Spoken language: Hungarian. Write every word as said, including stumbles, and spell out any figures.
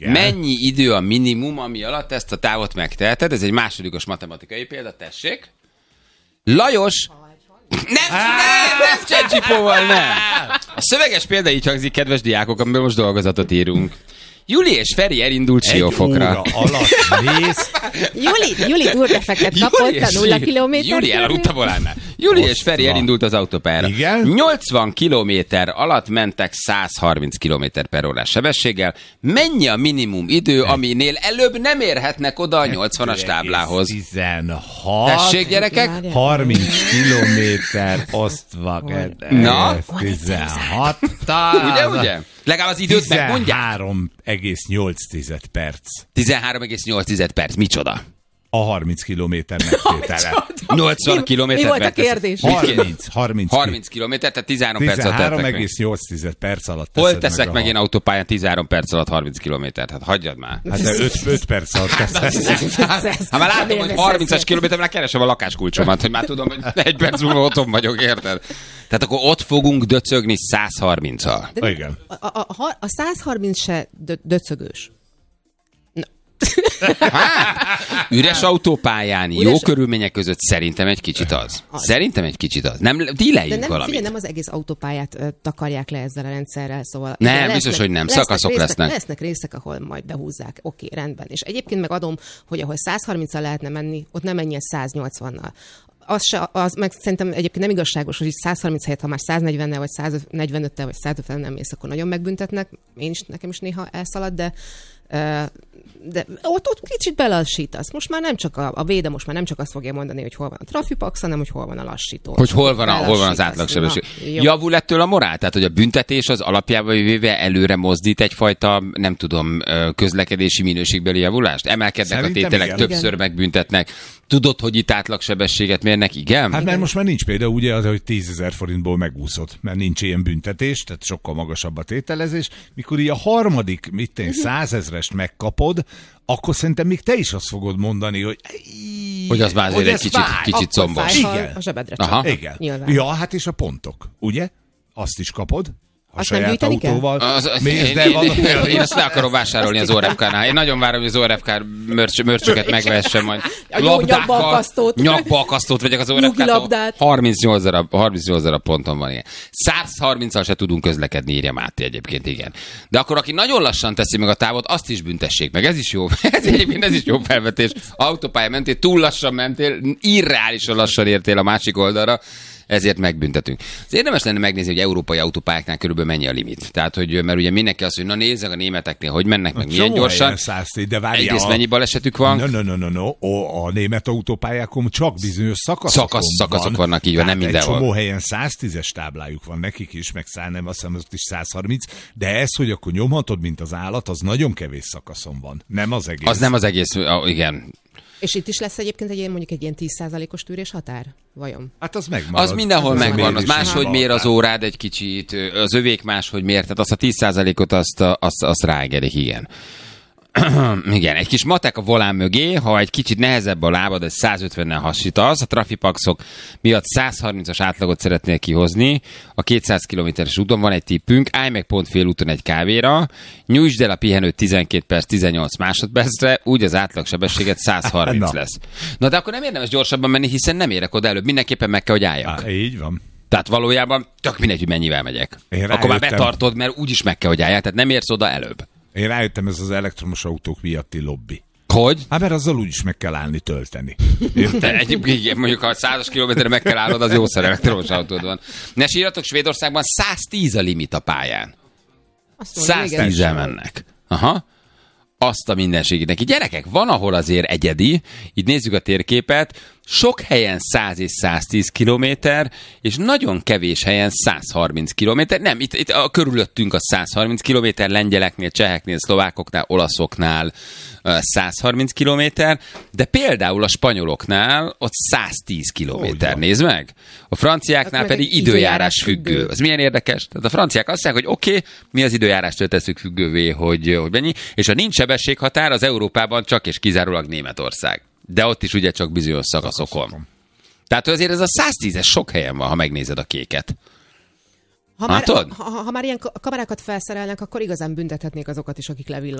Igen. Mennyi idő a minimum, ami alatt ezt a távot megteheted? Ez egy másodikos matematikai példa, tessék. Lajos... Nem, nem, nem ChatGPT-val, nem. A szöveges példa így hangzik, kedves diákok, amiből most dolgozatot írunk. Juli és Feri elindult Siófokra. Egy óra alatt mész. Juli, Juli túrbefeket kapott a nulla kilométer. Juli elrúgta volánnál. Juli és Feri elindult az autópályára. Igen? nyolcvan kilométer alatt mentek száz harminc kilométer per órás sebességgel. Mennyi a minimum idő, aminél előbb nem érhetnek oda a nyolcvanas táblához? tizenhat Tessék, gyerekek? harminc kilométer osztva. Na? tizenhat. Ugye, ugye? Legalább az időt megmondják. tizenhárom egész nyolc perc. tizenhárom egész nyolc perc. Micsoda? A harminc kilométer megtétele. nyolcvan kilométer. Mi volt a kérdés? harminc, harminc, harminc kilométer, tehát tizenhárom perc alatt tizenhárom tettek meg. egész nyolc perc alatt. Hol teszed teszek meg, meg a... én autópályán tizenhárom perc alatt harminc kilométert? Hát hagyjad már. Hát de öt perc alatt teszed. Hát már látom, hogy harmincas kilométerre keresem a lakáskulcsomat, hogy már tudom, hogy egy perc múlva otthon vagyok, érted? Tehát akkor ott fogunk döcögni száz harminccal. Igen. A, a, a, a száz harminc se dö, döcögős. Hát, üres autópályán, Üres... jó körülmények között szerintem egy kicsit az. az. Szerintem egy kicsit az. Nem, díleljünk De nem, valamit. figyelj, nem az egész autópályát ö, takarják le ezzel a rendszerrel, szóval... Nem, lesznek, biztos, hogy nem. Lesznek Szakaszok részek, lesznek. Lesznek részek, ahol majd behúzzák. Oké, rendben. És egyébként meg adom, hogy ahol száz harminccal lehetne menni, ott nem menjen száz nyolcvannal. Az, se, az meg szerintem egyébként nem igazságos, hogy száz harminc helyett, ha már száz negyvennel, vagy száz negyvenöttel, vagy száz ötvennel nem mész, akkor nagyon megbüntetnek. Én is, nekem is néha elszalad, de... Uh, de ott, ott kicsit belassítasz. Most már nem csak a, a véde, most már nem csak azt fogja mondani, hogy hol van a trafipax, hanem hogy hol van a lassító. Hogy hol van, a, hol van az átlagsebesség. Javul ettől a morál? Tehát, hogy a büntetés az alapjában véve előre mozdít egyfajta, nem tudom, közlekedési minőségbeli javulást? Emelkednek Szerintem a tételek, igen. Többször igen. Megbüntetnek. Tudod, hogy itt átlagsebességet mérnek? Igen? Hát mert igen. most már nincs például ugye az, hogy tízezer forintból megúszott, mert nincs ilyen büntetés, tehát sokkal magasabb a tételezés. Mikor így a harmadik, mit tenni, százezrest megkapod, akkor szerintem még te is azt fogod mondani, hogy... Hogy az már azért egy kicsit, kicsit combos. Igen. A zsebedre csak. Igen. Nyilván. Ja, hát és a pontok, ugye? Azt is kapod. A azt saját autóval. Az, az, Mész, én, de én, valami... én, én azt le akarom vásárolni az o er ef ká-nál. Én nagyon várom, hogy az o er ef ká mörcs, mörcsöket megvessem majd. Labdákkal, nyakbaakasztót vegyek az o er ef ká-tól. harmincnyolc darab ponton van ilyen. száz harminccal se tudunk közlekedni, írja Máté egyébként, igen. De akkor aki nagyon lassan teszi meg a távot, azt is büntessék meg. Ez is jó. Ez egyébként ez is jó felvetés. Autópálya mentél, túl lassan mentél, irreálisan lassan értél a másik oldalra. Ezért megbüntetünk. Az érdemes lenne megnézni, hogy európai autópályáknál körülbelül mennyi a limit. Tehát, hogy, mert ugye mindenki azt, hogy na nézzek a németeknél, hogy mennek, meg milyen gyorsan. Egyrészt mennyi balesetük van. No, no, no, no, no. O, a német autópályákon csak bizonyos szakaszokon Szakasz, szakaszok van. vannak így, van, nem mindenhol. Egy csomó helyen száztízes táblájuk van nekik is, meg száz, nem, azt hiszem, ott is száz harminc, de ez, hogy akkor nyomhatod, mint az állat, az nagyon kevés szakaszon van. Nem az egész. Az nem az egész, igen. És itt is lesz egyébként egy ilyen, mondjuk egy ilyen tíz százalékos tűrés határ? Vajon? Hát az megmarad. Az mindenhol az megvan, az máshogy mér az órád egy kicsit, az övék máshogy mér, tehát azt a tíz százalékot azt, azt, azt ráengedik, igen. Igen, egy kis matek a volán mögé, ha egy kicsit nehezebb a lábad, ez száz ötvennel hasítasz, a trafipaxok miatt száz harmincas átlagot szeretnél kihozni, a kétszáz kilométeres úton van egy tippünk, állj meg pont félúton egy kávéra, nyújtsd el a pihenőt tizenkét perc, tizennyolc másodpercre, úgy az átlagsebességet száz harminc lesz. Na de akkor nem érdemes gyorsabban menni, hiszen nem érek oda előbb, mindenképpen meg kell, hogy álljak. Há, így van. Tehát valójában tök mindegy, hogy mennyivel megyek. Akkor már betartod, mert úgyis meg kell, hogy álljak, tehát nem érsz oda előbb. Én rájöttem, ez az elektromos autók miatti lobby. Hogy? Hát mert azzal úgyis meg kell állni tölteni. De egyébként mondjuk, ha százas kilométerre meg kell állnod, az jószer elektromos autód van. Ne sírjatok, Svédországban száz tíz a limit a pályán. száz tízzel mennek. Aha. Azt a mindenségét neki. Gyerekek, van, ahol azért egyedi, itt nézzük a térképet, sok helyen száz és száztíz kilométer, és nagyon kevés helyen száz harminc kilométer. Nem, itt, itt a körülöttünk a száz harminc kilométer, lengyeleknél, cseheknél, szlovákoknál, olaszoknál száz harminc kilométer, de például a spanyoloknál ott száz tíz kilométer. Nézd meg! A franciáknál pedig időjárás függő. Az milyen érdekes? Tehát a franciák azt mondják, hogy oké, okay, mi az időjárástól tesszük függővé, hogy, hogy mennyi, és a nincs sebességhatár az Európában csak és kizárólag Németország. De ott is ugye csak bizonyos szakaszokon. szakaszokon. Tehát azért ez a száz tízes sok helyen van, ha megnézed a kéket. Ha már, ha, ha, ha már ilyen kamerákat felszerelnek, akkor igazán büntethetnék azokat is, akik levillanják